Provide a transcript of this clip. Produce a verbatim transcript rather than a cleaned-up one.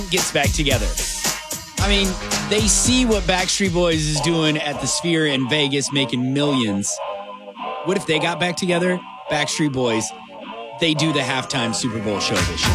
gets back together. I mean, they see what Backstreet Boys is doing at the Sphere in Vegas, making millions. What if they got back together? Backstreet Boys, they do the halftime Super Bowl show this year.